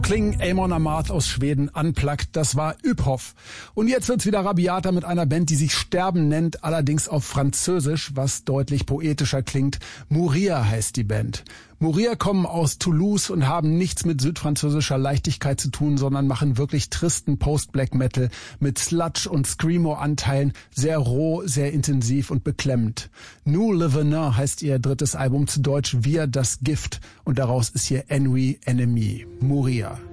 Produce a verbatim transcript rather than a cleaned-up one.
Kling, Amon Amarth aus Schweden, Unplugged, das war Übhoff. Und jetzt wird's wieder rabiater mit einer Band, die sich Sterben nennt, allerdings auf Französisch, was deutlich poetischer klingt. Mourir heißt die Band. Mourir kommen aus Toulouse und haben nichts mit südfranzösischer Leichtigkeit zu tun, sondern machen wirklich tristen Post-Black-Metal mit Sludge- und Screamo-Anteilen, sehr roh, sehr intensiv und beklemmend. Nous le Venin heißt ihr drittes Album, zu Deutsch Wir das Gift, und daraus ist hier Ennui Enemy. Mourir.